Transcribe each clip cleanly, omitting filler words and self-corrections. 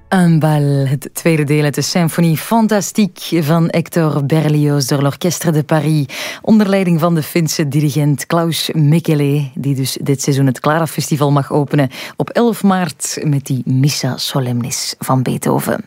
Un bal, het tweede deel uit de Symphonie Fantastique van Hector Berlioz door l'Orchestre de Paris, onder leiding van de Finse dirigent Klaus Mikkele, die dus dit seizoen het Clara Festival mag openen op 11 maart met die Missa Solemnis van Beethoven.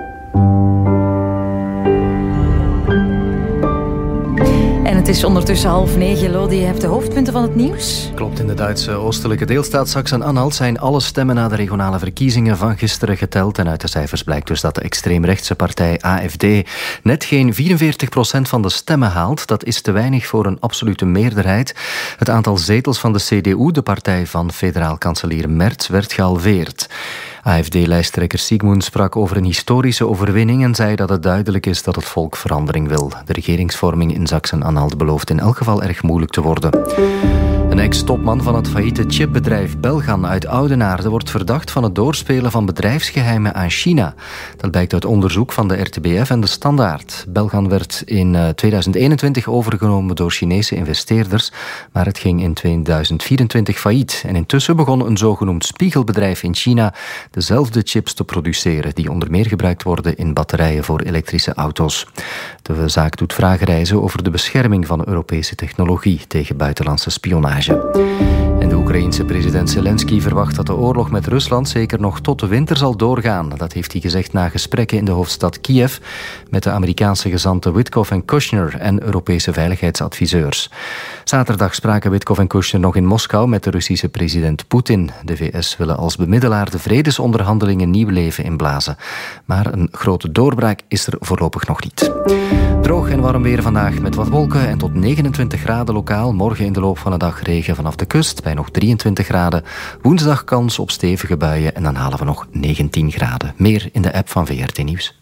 En het is ondertussen 8:30. Lodi, je hebt de hoofdpunten van het nieuws. Klopt, in de Duitse oostelijke deelstaat Sachsen-Anhalt zijn alle stemmen na de regionale verkiezingen van gisteren geteld. En uit de cijfers blijkt dus dat de extreemrechtse partij AfD net geen 44% van de stemmen haalt. Dat is te weinig voor een absolute meerderheid. Het aantal zetels van de CDU, de partij van federaal kanselier Merz, werd gehalveerd. AfD-lijsttrekker Sigmund sprak over een historische overwinning en zei dat het duidelijk is dat het volk verandering wil. De regeringsvorming in Sachsen-Anhalt belooft in elk geval erg moeilijk te worden. Een ex-topman van het failliete chipbedrijf Belgan uit Oudenaarde wordt verdacht van het doorspelen van bedrijfsgeheimen aan China. Dat blijkt uit onderzoek van de RTBF en de Standaard. Belgan werd in 2021 overgenomen door Chinese investeerders, maar het ging in 2024 failliet. En intussen begon een zogenoemd spiegelbedrijf in China dezelfde chips te produceren, die onder meer gebruikt worden in batterijen voor elektrische auto's. De zaak doet vragen rijzen over de bescherming van Europese technologie tegen buitenlandse spionage. En de Oekraïense president Zelensky verwacht dat de oorlog met Rusland zeker nog tot de winter zal doorgaan. Dat heeft hij gezegd na gesprekken in de hoofdstad Kiev met de Amerikaanse gezanten Witkoff en Kushner en Europese veiligheidsadviseurs. Zaterdag spraken Witkoff en Kushner nog in Moskou met de Russische president Poetin. De VS willen als bemiddelaar de vredesonderhandelingen nieuw leven inblazen. Maar een grote doorbraak is er voorlopig nog niet. Droog en warm weer vandaag met wat wolken en tot 29 graden lokaal. Morgen in de loop van de dag regen vanaf de kust bij nog 23 graden. Woensdag kans op stevige buien en dan halen we nog 19 graden. Meer in de app van VRT Nieuws.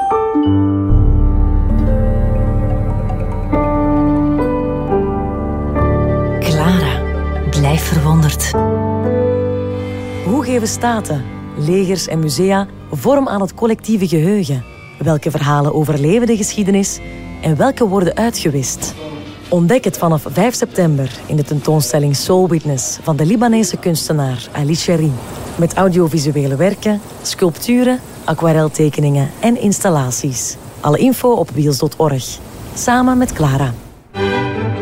Clara, blijf verwonderd. Hoe geven staten, legers en musea vorm aan het collectieve geheugen? Welke verhalen overleven de geschiedenis en welke worden uitgewist? Ontdek het vanaf 5 september in de tentoonstelling Soul Witness van de Libanese kunstenaar Ali Cherim. Met audiovisuele werken, sculpturen, aquareltekeningen en installaties. Alle info op wiels.org. Samen met Clara.